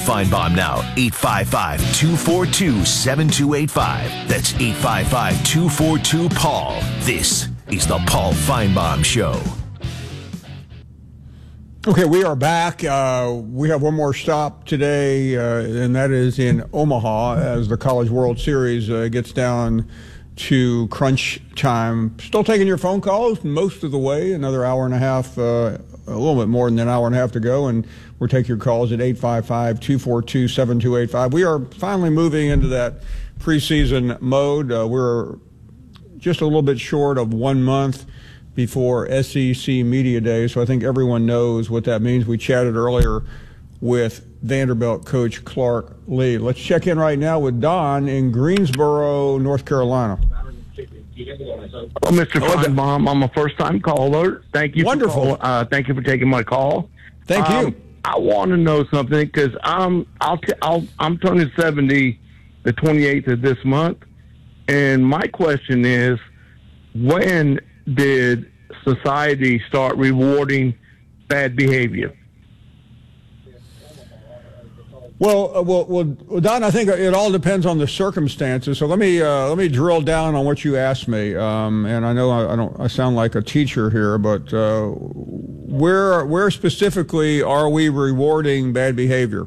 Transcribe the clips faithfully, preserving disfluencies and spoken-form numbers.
Feinbaum now. eight five five, two four two, seven two eight five. That's eight five five, two four two, Paul. This is the Paul Feinbaum Show. Okay, we are back. Uh, we have one more stop today, uh, and that is in Omaha as the College World Series uh, gets down to crunch time. Still taking your phone calls most of the way, another hour and a half, uh, a little bit more than an hour and a half to go, and we'll take your calls at eight five five, two four two, seven two eight five. We are finally moving into that preseason mode. Uh, we're just a little bit short of one month before S E C Media Day, so I think everyone knows what that means. We chatted earlier with Vanderbilt coach Clark Lea. Let's check in right now with Don in Greensboro, North Carolina. Well, Mister Feinbaum, I'm a first-time caller. Thank you. Wonderful. For call, uh, thank you for taking my call. Thank um, you. I want to know something because I'm I'll t- I'll, I'm turning seventy the twenty-eighth of this month, and my question is, when did society start rewarding bad behavior? Well, uh, well, well, Don, I think it all depends on the circumstances. So let me uh, let me drill down on what you asked me. Um, and I know I, I don't I sound like a teacher here, but uh, where where specifically are we rewarding bad behavior?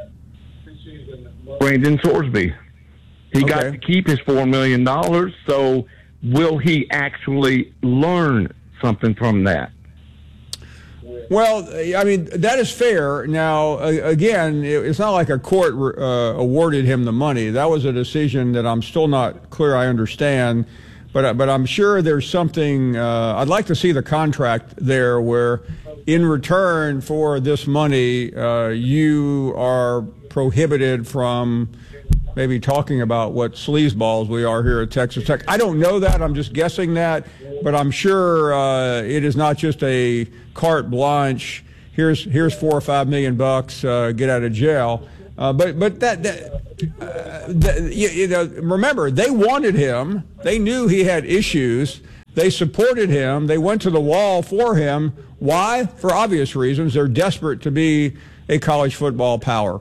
Brandon Sorsby. He Okay. got to keep his four million dollars. So will he actually learn something from that? Well, I mean, that is fair. Now, again, it's not like a court uh, awarded him the money. That was a decision that I'm still not clear I understand. But, but I'm sure there's something, uh, I'd like to see the contract there where in return for this money, uh, you are prohibited from maybe talking about what sleazeballs we are here at Texas Tech. I don't know that. I'm just guessing that. But I'm sure uh, it is not just a carte blanche. Here's here's four or five million bucks. Uh, get out of jail. Uh, but but that, that, uh, that you, you know, remember, they wanted him. They knew he had issues. They supported him. They went to the wall for him. Why? For obvious reasons. They're desperate to be a college football power.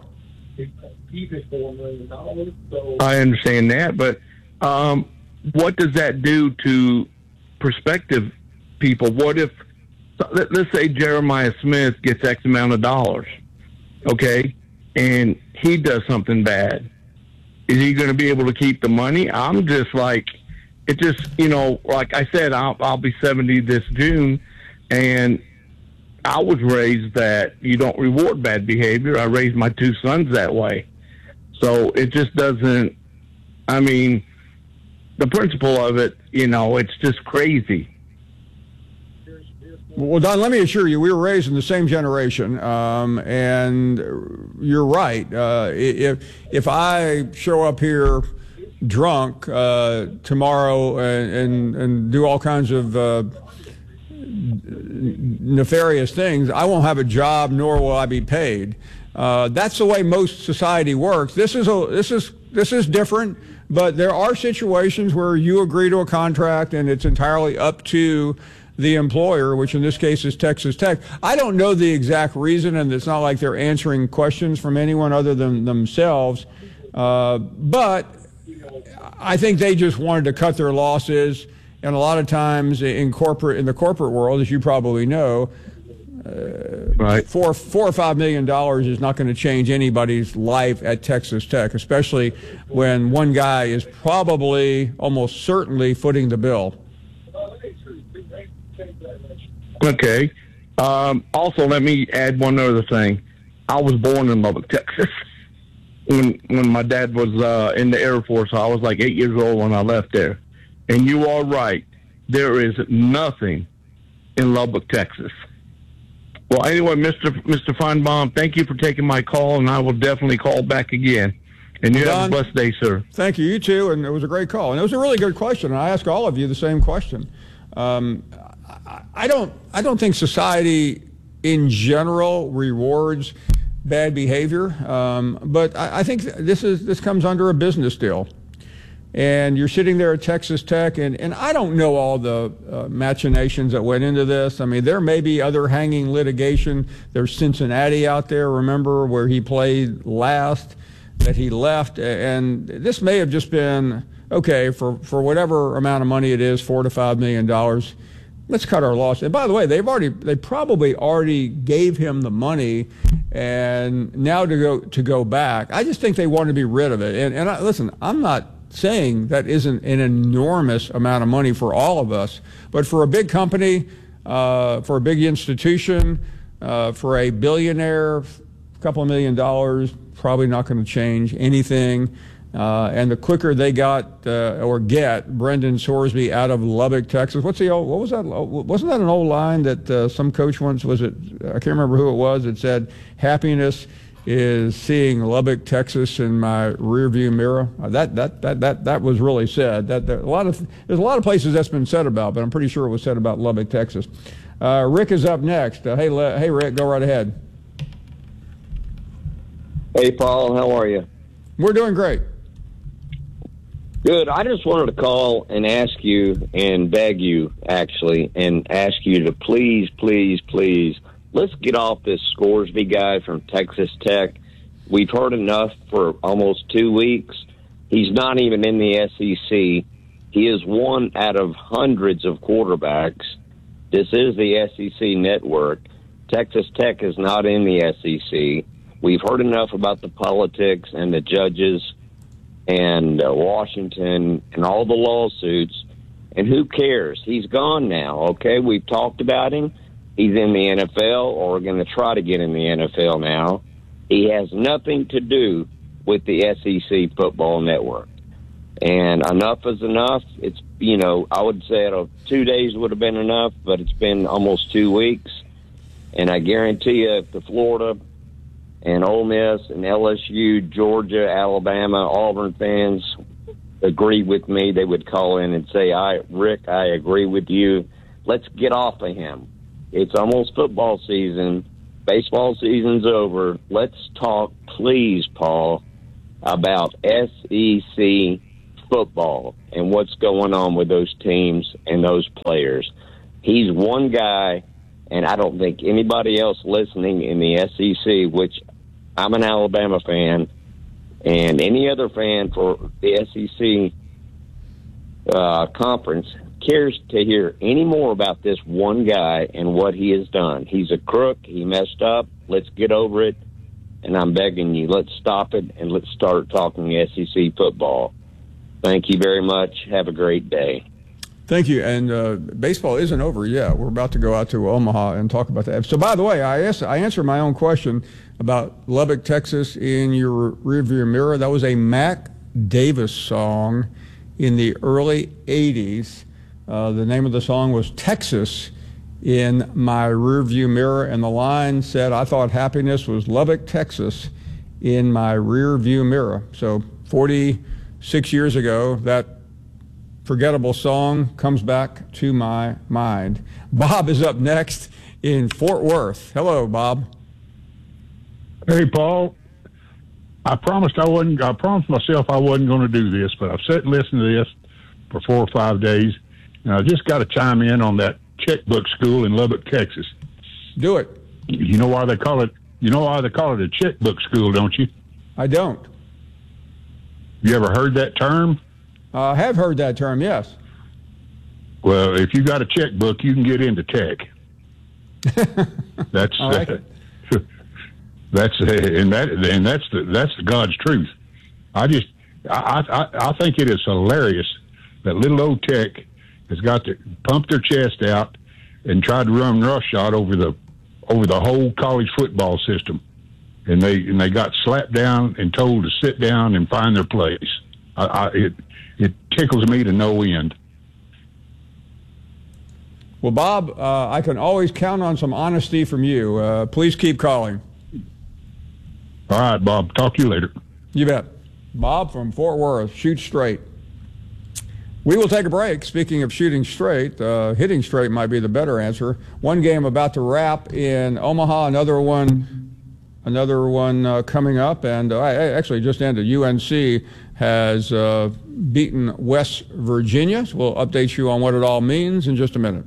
I understand that, but um, what does that do to prospective people? What if, let, let's say Jeremiah Smith gets X amount of dollars, okay, and he does something bad. Is he going to be able to keep the money? I'm just like, it just, you know, like I said, I'll, I'll be seventy this June, and I was raised that you don't reward bad behavior. I raised my two sons that way. So it just doesn't, I mean, the principle of it, you know, it's just crazy. Well, Don, let me assure you, we were raised in the same generation, um, and you're right. Uh, if if I show up here drunk uh, tomorrow and, and and do all kinds of uh, nefarious things, I won't have a job, nor will I be paid. Uh, that's the way most society works. This is a this is this is different, but there are situations where you agree to a contract and it's entirely up to the employer, which in this case is Texas Tech. I don't know the exact reason, and it's not like they're answering questions from anyone other than themselves. Uh, but I think they just wanted to cut their losses, and a lot of times in corporate in the corporate world, as you probably know. Uh, right. Four, four or five million dollars is not going to change anybody's life at Texas Tech, especially when one guy is probably, almost certainly, footing the bill. Okay. Um, also, let me add one other thing. I was born in Lubbock, Texas. When when my dad was uh, in the Air Force, I was like eight years old when I left there. And you are right. There is nothing in Lubbock, Texas. Well, anyway, Mister Mister Feinbaum, thank you for taking my call, and I will definitely call back again. And you Don, have a blessed day, sir. Thank you. You too. And it was a great call. And it was a really good question. And I ask all of you the same question. Um, I, I don't. I don't think society, in general, rewards bad behavior. Um, but I, I think this is this comes under a business deal. and you're sitting there at Texas Tech, and, and I don't know all the uh, machinations that went into this. I mean, there may be other hanging litigation. There's Cincinnati out there, remember, where he played last, that he left, and this may have just been, okay, for, for whatever amount of money it is, four to five million dollars, let's cut our loss. And by the way, they've already, they probably already gave him the money, and now to go to go back, I just think they want to be rid of it. And, and I, listen, I'm not saying that isn't an enormous amount of money for all of us, but for a big company, uh, for a big institution, uh, for a billionaire, a couple of million dollars, probably not going to change anything. Uh, and the quicker they got uh, or get Brendan Sorsby out of Lubbock, Texas. What's the old? What was that? Wasn't that an old line that uh, some coach once was it? I can't remember who it was. It said, "Happiness is seeing Lubbock, Texas, in my rearview mirror." Uh, that that that that that was really said. That, that a lot of there's a lot of places that's been said about, but I'm pretty sure it was said about Lubbock, Texas. Uh, Rick is up next. Uh, hey, Le- hey, Rick, go right ahead. Hey, Paul, how are you? We're doing great. Good. I just wanted to call and ask you and beg you, actually, and ask you to please, please, please, let's get off this Scoresby guy from Texas Tech. We've heard enough for almost two weeks. He's not even in the S E C. He is one out of hundreds of quarterbacks. This is the S E C network. Texas Tech is not in the S E C. We've heard enough about the politics and the judges and uh, Washington and all the lawsuits, and who cares? He's gone now, okay? We've talked about him. He's in the N F L, or going to try to get in the N F L now. He has nothing to do with the S E C football network. And enough is enough. It's, you know, I would say uh, two days would have been enough, but it's been almost two weeks. And I guarantee you, if the Florida and Ole Miss and L S U, Georgia, Alabama, Auburn fans agree with me, they would call in and say, "I, Rick, I agree with you. Let's get off of him. It's almost football season. Baseball season's over. Let's talk, please, Paul, about S E C football and what's going on with those teams and those players." He's one guy, and I don't think anybody else listening in the S E C, which I'm an Alabama fan, and any other fan for the S E C uh, conference cares to hear any more about this one guy and what he has done. He's a crook. He messed up. Let's get over it. And I'm begging you, let's stop it and let's start talking S E C football. Thank you very much. Have a great day. Thank you. And uh, baseball isn't over yet. We're about to go out to Omaha and talk about that. So, by the way, I asked, I answered my own question about Lubbock, Texas, in your rearview mirror. That was a Mac Davis song in the early eighties. Uh, the name of the song was Texas in My Rearview Mirror, and the line said, "I thought happiness was Lubbock, Texas in my rearview mirror." So forty-six years ago, that forgettable song comes back to my mind. Bob is up next in Fort Worth. Hello, Bob. Hey, Paul. I promised I wasn't. I promised myself I wasn't going to do this, but I've sat and listened to this for four or five days, and I just got to chime in on that checkbook school in Lubbock, Texas. Do it. You know why they call it? You know why they call it a checkbook school, don't you? I don't. You ever heard that term? I have heard that term, yes. Well, if you got a checkbook, you can get into tech. That's I like uh, it. that's uh, and that and that's the that's the God's truth. I just I, I I think it is hilarious that little old tech has got to pump their chest out and try to run roughshod over the over the whole college football system, and they and they got slapped down and told to sit down and find their place. I, I, it it tickles me to no end. Well, Bob, uh, I can always count on some honesty from you. Uh, please keep calling. All right, Bob. Talk to you later. You bet. Bob from Fort Worth, shoot straight. We will take a break. Speaking of shooting straight, uh, hitting straight might be the better answer. One game about to wrap in Omaha, another one another one uh, coming up. And uh, I, I actually just ended. U N C has uh, beaten West Virginia. So we'll update you on what it all means in just a minute.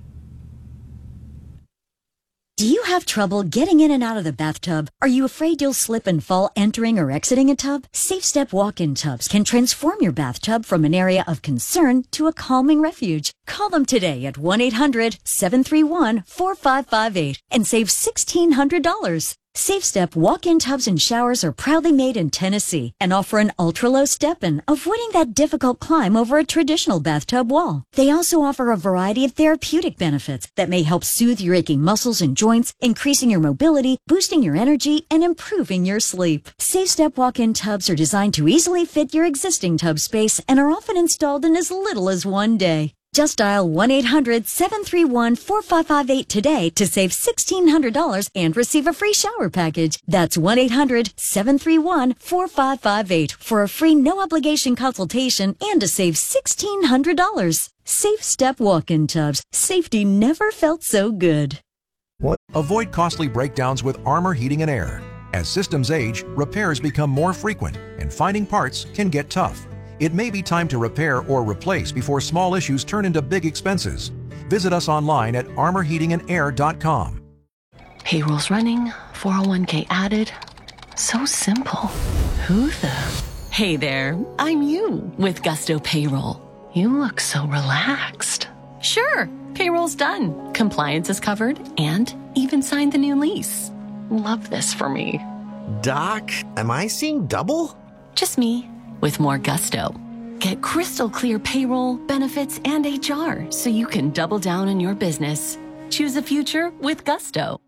Do you have trouble getting in and out of the bathtub? Are you afraid you'll slip and fall entering or exiting a tub? SafeStep walk-in tubs can transform your bathtub from an area of concern to a calming refuge. Call them today at one eight hundred seven three one four five five eight and save sixteen hundred dollars. SafeStep walk-in tubs and showers are proudly made in Tennessee and offer an ultra-low step-in, avoiding that difficult climb over a traditional bathtub wall. They also offer a variety of therapeutic benefits that may help soothe your aching muscles and joints, increasing your mobility, boosting your energy, and improving your sleep. SafeStep walk-in tubs are designed to easily fit your existing tub space and are often installed in as little as one day. Just dial one eight hundred seven three one four five five eight today to save sixteen hundred dollars and receive a free shower package. That's one eight hundred seven three one four five five eight for a free no-obligation consultation and to save sixteen hundred dollars. SafeStep walk-in tubs. Safety never felt so good. What? Avoid costly breakdowns with Armor Heating and Air. As systems age, repairs become more frequent, and finding parts can get tough. It may be time to repair or replace before small issues turn into big expenses. Visit us online at armor heating and air dot com. Payroll's running, four oh one k added. So simple. Who the? Hey there, I'm you with Gusto Payroll. You look so relaxed. Sure, payroll's done. Compliance is covered and even signed the new lease. Love this for me. Doc, am I seeing double? Just me. With more gusto. Get crystal clear payroll, benefits, and H R so you can double down on your business. Choose a future with gusto.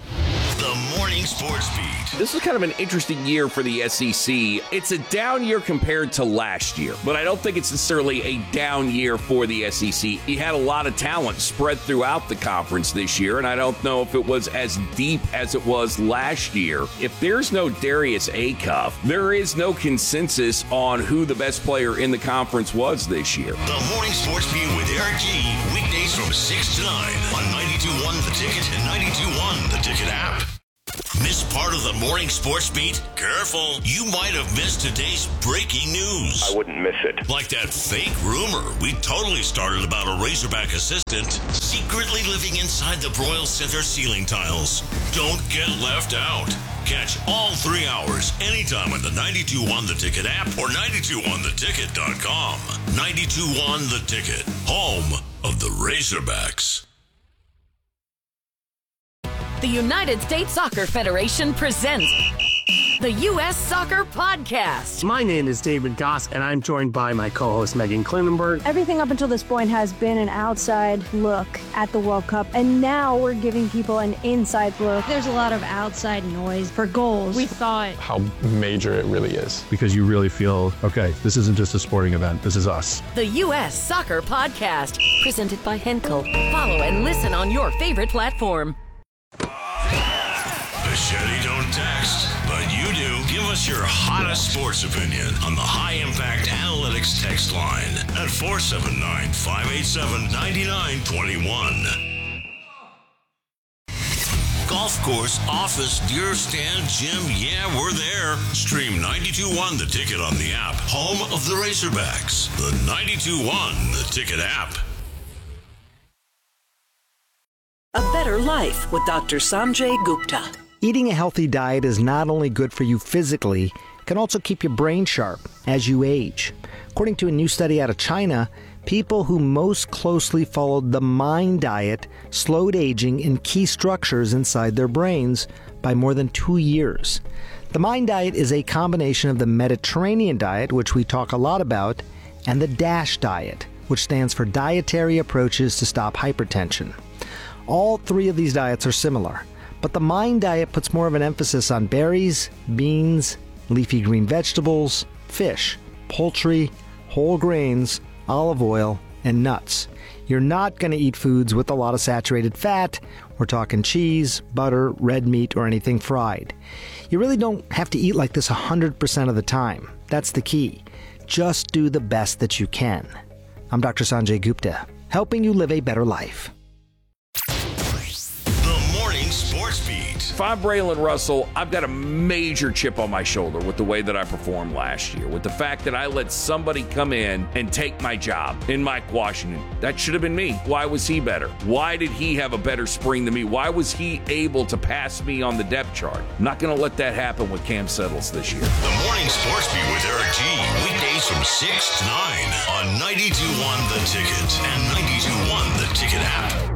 The Morning Sports Beat. This is kind of an interesting year for the S E C. It's a down year compared to last year, but I don't think it's necessarily a down year for the S E C. You had a lot of talent spread throughout the conference this year, and I don't know if it was as deep as it was last year. If there's no Darius Acuff, there is no consensus on who the best player in the conference was this year. The Morning Sports Beat with Eric G. Weekdays from six to nine on ninety-two point one The Ticket and ninety-two point one The Ticket app. Miss part of the Morning Sports Beat? Careful, you might have missed today's breaking news. I wouldn't miss it. Like that fake rumor we totally started about a Razorback assistant secretly living inside the Broyle Center ceiling tiles. Don't get left out. Catch all three hours anytime on the ninety-two point one The Ticket app or ninety-two point one the ticket dot com. ninety-two point one The Ticket, home of the Razorbacks. The United States Soccer Federation presents the U S Soccer Podcast. My name is David Goss, and I'm joined by my co-host Megan Klinenberg. Everything up until this point has been an outside look at the World Cup, and now we're giving people an inside look. There's a lot of outside noise for goals. We thought how major it really is, because you really feel, okay, this isn't just a sporting event, this is us. The U S Soccer Podcast, presented by Henkel. Follow and listen on your favorite platform. Machete don't text, but you do. Give us your hottest sports opinion on the High Impact Analytics text line at four seven nine, five eight seven, nine nine two one. Golf course, office, deer stand, gym, yeah, we're there. Stream ninety-two point one The Ticket on the app. Home of the Razorbacks. The ninety-two point one The Ticket app. A Better Life with Doctor Sanjay Gupta. Eating a healthy diet is not only good for you physically, it can also keep your brain sharp as you age. According to a new study out of China, people who most closely followed the MIND diet slowed aging in key structures inside their brains by more than two years. The MIND diet is a combination of the Mediterranean diet, which we talk a lot about, and the DASH diet, which stands for Dietary Approaches to Stop Hypertension. All three of these diets are similar, but the MIND diet puts more of an emphasis on berries, beans, leafy green vegetables, fish, poultry, whole grains, olive oil, and nuts. You're not going to eat foods with a lot of saturated fat. We're talking cheese, butter, red meat, or anything fried. You really don't have to eat like this one hundred percent of the time. That's the key. Just do the best that you can. I'm Doctor Sanjay Gupta, helping you live a better life. The Morning Sports Beat. If I'm Braylon Russell, I've got a major chip on my shoulder with the way that I performed last year, with the fact that I let somebody come in and take my job in Mike Washington. That should have been me. Why was he better? Why did he have a better spring than me? Why was he able to pass me on the depth chart? I'm not going to let that happen with Cam Settles this year. The Morning Sports Beat with Eric G. Weekdays from six to nine on ninety-two point one The Ticket and ninety-two point one The Ticket app.